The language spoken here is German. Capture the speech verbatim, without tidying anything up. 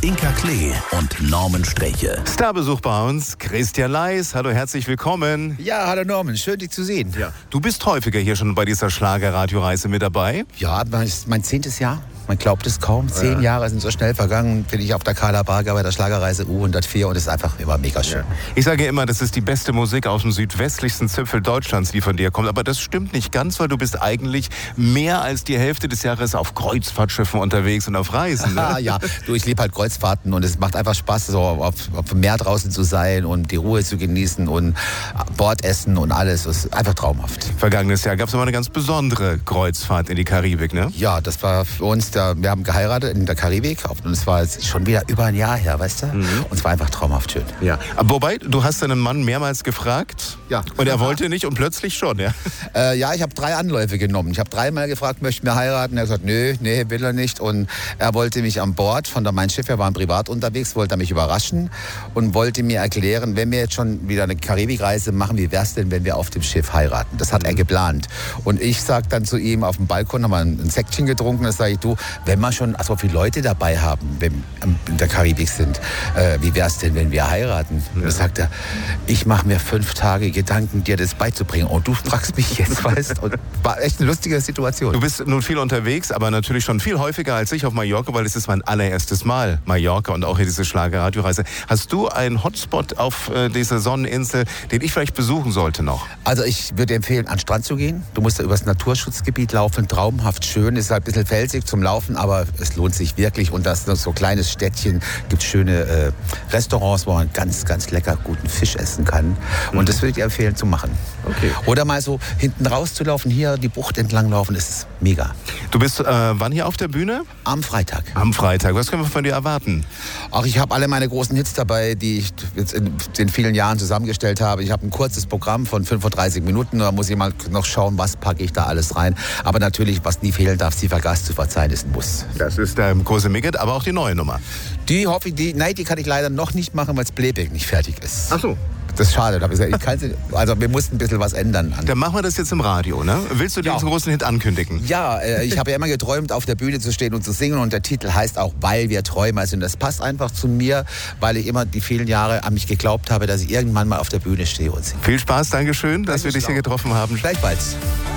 Inka Klee und Norman Streche. Starbesuch bei uns, Christian Leis. Hallo, herzlich willkommen. Ja, hallo Norman, schön dich zu sehen. Ja. Du bist häufiger hier schon bei dieser Schlagerradioreise mit dabei? Ja, das ist mein zehntes Jahr. Man glaubt es kaum. Zehn ja. Jahre sind so schnell vergangen. Bin ich auf der Carla Barger bei der Schlagerreise U hundertvier und es ist einfach immer mega schön. Ja. Ich sage immer, das ist die beste Musik aus dem südwestlichsten Zipfel Deutschlands, die von dir kommt. Aber das stimmt nicht ganz, weil du bist eigentlich mehr als die Hälfte des Jahres auf Kreuzfahrtschiffen unterwegs und auf Reisen. Ne? Ah, ja, du, ich liebe halt Kreuzfahrten und es macht einfach Spaß, so auf, auf dem Meer draußen zu sein und die Ruhe zu genießen und Bordessen und alles. Das ist einfach traumhaft. Vergangenes Jahr gab es aber eine ganz besondere Kreuzfahrt in die Karibik, ne? Ja, das war für uns der, wir haben geheiratet in der Karibik und es war schon wieder über ein Jahr her, weißt du? Mhm. Und es war einfach traumhaft schön. Ja. Aber wobei, du hast deinen Mann mehrmals gefragt. Ja. Und er wollte nicht und plötzlich schon, ja? Äh, ja, ich habe drei Anläufe genommen. Ich habe dreimal gefragt, möchten wir heiraten? Er hat gesagt, nö, nee, will er nicht. Und er wollte mich an Bord von der Mein Schiff, wir waren privat unterwegs, wollte er mich überraschen und wollte mir erklären, wenn wir jetzt schon wieder eine Karibikreise machen, wie wär's denn, wenn wir auf dem Schiff heiraten? Das hat er geplant. Und ich sag dann zu ihm auf dem Balkon, haben wir ein Säckchen getrunken, da sage ich, du, wenn wir schon so viele Leute dabei haben, wenn in der Karibik sind, äh, wie wär's denn, wenn wir heiraten? Und da sagt er, ich mache mir fünf Tage Gedanken, dir das beizubringen. Und du fragst mich jetzt, weißt du? War echt eine lustige Situation. Du bist nun viel unterwegs, aber natürlich schon viel häufiger als ich auf Mallorca, weil es ist mein allererstes Mal Mallorca und auch hier diese Schlagerradioreise. Hast du einen Hotspot auf äh, dieser Sonneninsel, den ich vielleicht besuchen sollte noch? Also ich würde empfehlen, an den Strand zu gehen. Du musst da übers Naturschutzgebiet laufen, traumhaft schön. Es ist halt ein bisschen felsig zum Laufen, aber es lohnt sich wirklich. Und das ist so ein kleines Städtchen, gibt schöne äh, Restaurants, wo man ganz, ganz lecker guten Fisch essen kann. Und mhm. das würde ich dir empfehlen zu machen. Okay. Oder mal so hinten rauszulaufen, hier die Bucht entlang laufen, das ist mega. Du bist äh, wann hier auf der Bühne? Am Freitag. Am Freitag. Was können wir von dir erwarten? Ach, ich habe alle meine großen Hits dabei, die ich jetzt in den vielen Jahren zusammengestellt habe. Ich habe ein kurzes Programm von fünfunddreißig Minuten. Da muss ich mal noch schauen, was packe ich da alles rein. Aber natürlich, was nie fehlen darf, Sie vergaß zu verzeihen, ist ein Muss. Das ist der große Micket, aber auch die neue Nummer. Die hoffe ich, die, nein, die kann ich leider noch nicht machen, weil das Playback nicht fertig ist. Ach so. Das ist schade. Da ich kann, also wir mussten ein bisschen was ändern. Dann machen wir das jetzt im Radio, ne? Willst du den ja. großen Hit ankündigen? Ja, äh, ich habe ja immer geträumt, auf der Bühne zu stehen und zu singen. Und der Titel heißt auch, weil wir träumen. Also das passt einfach zu mir, weil ich immer die vielen Jahre an mich geglaubt habe, dass ich irgendwann mal auf der Bühne stehe und singe. Viel Spaß, Dankeschön, dass Danke wir dich hier getroffen haben. Gleichfalls.